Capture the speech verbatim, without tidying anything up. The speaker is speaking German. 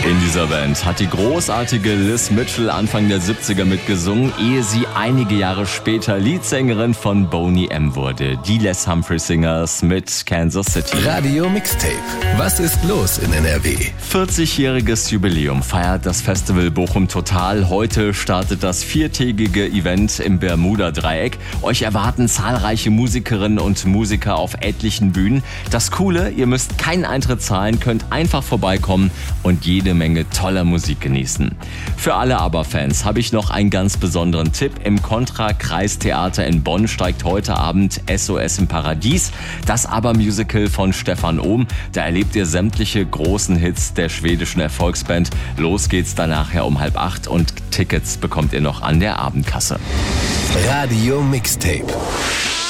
In dieser Band hat die großartige Liz Mitchell Anfang der siebziger mitgesungen, ehe sie einige Jahre später Leadsängerin von Boney M. wurde. Die Les Humphrey Singers mit Kansas City. Radio Mixtape. Was ist los in N R W? vierzigjähriges Jubiläum feiert das Festival Bochum Total. Heute startet das viertägige Event im Bermuda-Dreieck. Euch erwarten zahlreiche Musikerinnen und Musiker auf etlichen Bühnen. Das Coole, ihr müsst keinen Eintritt zahlen, könnt einfach vorbeikommen und jede Menge toller Musik genießen. Für alle ABBA-Fans habe ich noch einen ganz besonderen Tipp. Im Contra-Kreistheater in Bonn steigt heute Abend S O S im Paradies, das ABBA-Musical von Stefan Ohm. Da erlebt ihr sämtliche großen Hits der schwedischen Erfolgsband. Los geht's dann nachher um halb acht und Tickets bekommt ihr noch an der Abendkasse. Radio Mixtape.